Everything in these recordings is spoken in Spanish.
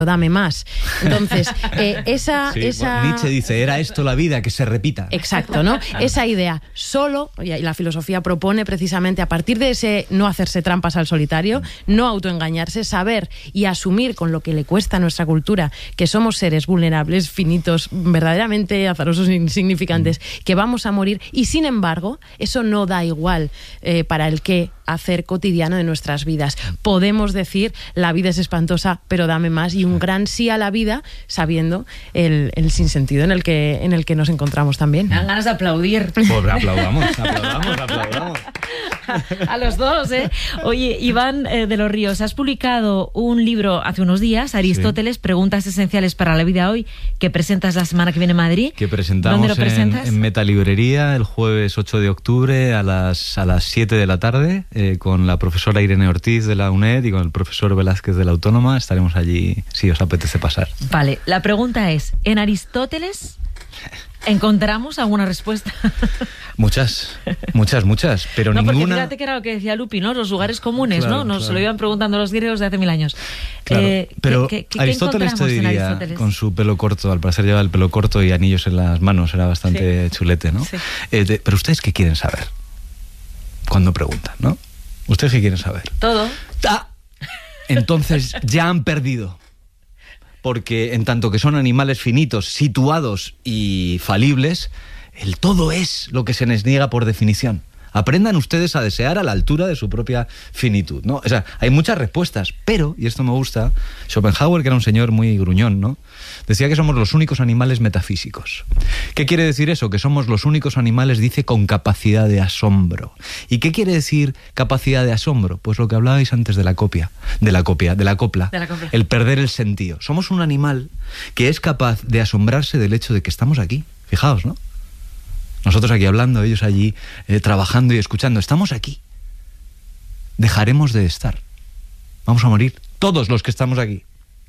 dame más. Entonces, Nietzsche dice, era esto la vida, que se repita. Exacto, ¿no? Esa idea solo, y la filosofía propone precisamente a partir de ese no hacerse trampas al solitario, no autoengañarse, saber y asumir con lo que le cuesta a nuestra cultura, que somos seres vulnerables, finitos, verdaderamente azarosos e insignificantes, que vamos a morir, y sin embargo, eso no da igual para el qué hacer cotidiano de nuestras vidas. Podemos decir, la vida es espantosa, pero dame más, y un gran sí a la vida, sabiendo el sinsentido en el que nos encontramos también. Me dan ganas de aplaudir. Pues aplaudamos. A los dos, ¿eh? Oye, Iván de los Ríos, has publicado un libro hace unos días, Aristóteles, Preguntas esenciales para la vida hoy, que presentas la semana que viene en Madrid. Que presentamos. ¿Dónde lo presentas? En Metalibrería el jueves 8 de octubre a las 7 de la tarde, con la profesora Irene Ortiz de la UNED y con el profesor Velázquez de la Autónoma. Estaremos allí si os apetece pasar. Vale, la pregunta es, ¿en Aristóteles encontramos alguna respuesta? Muchas, pero no, ninguna... porque fíjate que era lo que decía Lupi, ¿no? Los lugares comunes, claro, ¿no? Nos claro. lo iban preguntando los griegos de hace 1000 años. Claro, pero ¿qué Aristóteles te encontramos en diría, Aristóteles? con su pelo corto, al parecer lleva el pelo corto y anillos en las manos, era bastante chulete, ¿no? Sí. Pero ¿ustedes qué quieren saber? Cuando preguntan, ¿no? ¿Ustedes qué quieren saber? Todo. Entonces ya han perdido. Porque en tanto que son animales finitos, situados y falibles, el todo es lo que se les niega por definición. Aprendan ustedes a desear a la altura de su propia finitud, ¿no? O sea, hay muchas respuestas, pero, y esto me gusta, Schopenhauer, que era un señor muy gruñón, ¿no?, decía que somos los únicos animales metafísicos. ¿Qué quiere decir eso? Que somos los únicos animales, dice, con capacidad de asombro. ¿Y qué quiere decir capacidad de asombro? Pues lo que hablabais antes de la copla. El perder el sentido. Somos un animal que es capaz de asombrarse del hecho de que estamos aquí. Fijaos, ¿no? Nosotros aquí hablando, ellos allí trabajando y escuchando. Estamos aquí. Dejaremos de estar. Vamos a morir. Todos los que estamos aquí.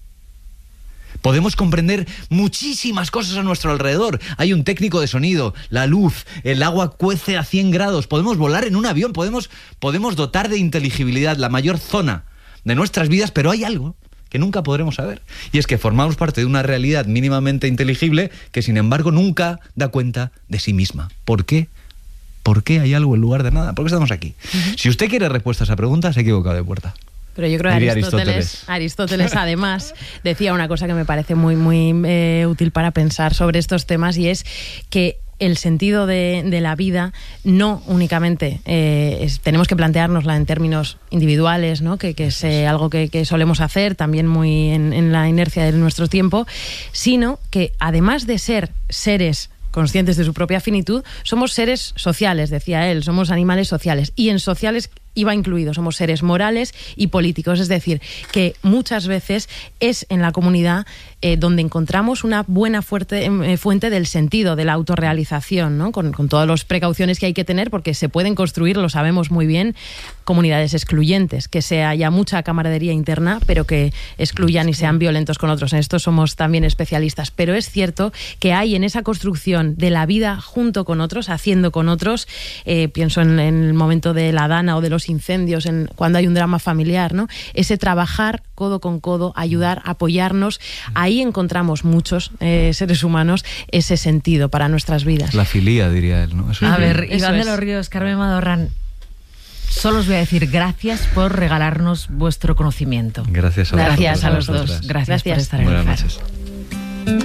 Podemos comprender muchísimas cosas a nuestro alrededor. Hay un técnico de sonido, la luz, el agua cuece a 100 grados. Podemos volar en un avión. Podemos dotar de inteligibilidad la mayor zona de nuestras vidas, pero hay algo que nunca podremos saber. Y es que formamos parte de una realidad mínimamente inteligible que, sin embargo, nunca da cuenta de sí misma. ¿Por qué? ¿Por qué hay algo en lugar de nada? ¿Por qué estamos aquí? Si usted quiere respuesta a esa pregunta, se ha equivocado de puerta. Pero yo creo que Aristóteles además decía una cosa que me parece muy, muy útil para pensar sobre estos temas, y es que el sentido de la vida no únicamente tenemos que planteárnosla en términos individuales, ¿no?, que es algo que solemos hacer también muy en la inercia de nuestro tiempo, sino que además de ser seres conscientes de su propia finitud, somos seres sociales, decía él, somos animales sociales, y en sociales iba incluido, somos seres morales y políticos, es decir, que muchas veces es en la comunidad donde encontramos una buena fuente del sentido, de la autorrealización, ¿no?, con todas las precauciones que hay que tener, porque se pueden construir, lo sabemos muy bien, comunidades excluyentes, que haya mucha camaradería interna, pero que excluyan y sean violentos con otros. En esto somos también especialistas, pero es cierto que hay en esa construcción de la vida junto con otros, haciendo con otros, pienso en el momento de la Dana o de los incendios, cuando hay un drama familiar, ¿no?, ese trabajar codo con codo, ayudar, apoyarnos, ahí encontramos muchos seres humanos ese sentido para nuestras vidas. La filía, diría él, ¿no? A ver, Iván de los Ríos, Carmen Madorrán, solo os voy a decir gracias por regalarnos vuestro conocimiento. Gracias a los dos. Gracias por estar en Buenas noches.